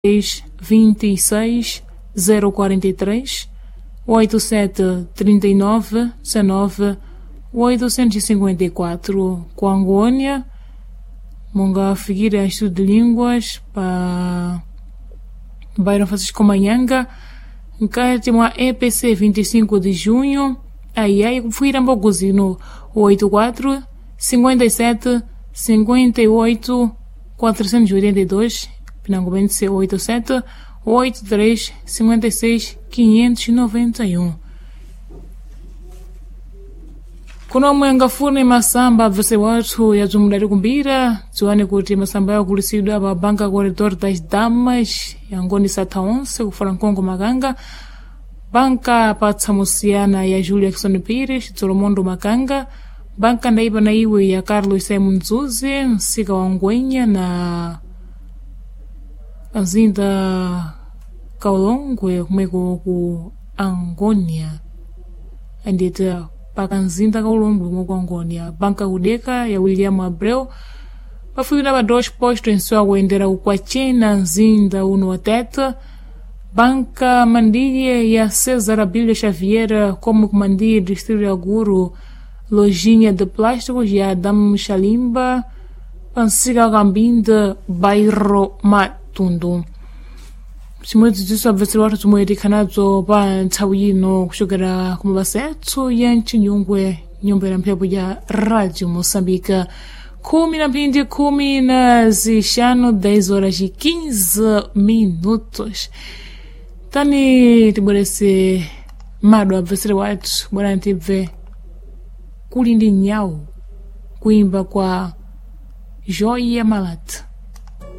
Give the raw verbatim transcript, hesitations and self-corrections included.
vinte e seis zero quarenta e três, oito sete trinta e nove dezenove oitocentos e cinquenta e quatro. Com Angônia, Monga Figueira Estudo de Línguas para Bairro Francisco Manhanga. Cá tem uma E P C vinte e cinco de junho. Aí aí fui Ramboguzi no oito quatro cinquenta e sete cinquenta e oito quatrocentos e oitenta e dois. Pinangobense oito sete oito três cinquenta e seis quinhentos e noventa e um. Kuna mwenga fune masamba vese watu ya jumlari kumbira tuane kuti masamba ya kulisidwa ba banka corredor das damas ya ngoni sata onze kufala nkongo Makanga, banka patsamusiana ya Julia Kison Pires Tolomondo Makanga, banka ndaiba na iwe ya Carlos Simon Zuze nsika wa Ngwenya na Azinda Kaulongwe kumeko ku Angonia andita pakanzinda Kaulongwe kumeko Angonia. Banka Udeka ya William Abreu pafuira ba dois postos ensua kuendera ukwachena nzinda uno wateta. Banka Mandie ya César Abílio Xavier como Mandia Distrito ya Guru lojinha de plásticos ya Adam Shalimba Pansiga Gambinda Bairro Matundu. Simwezi disso avesirwatu tumwedikanazo pa ntawino kushogera kumabasetu ya nchi nyungwe nyumba ya mpyabu ya Radio Moçambique. Kumi na mbili kumi na zishano dez horas e quinze minutos. Tani tiborese mado avesire watu bwana ntive kulindi nyau kuimba kwa Joia Malata.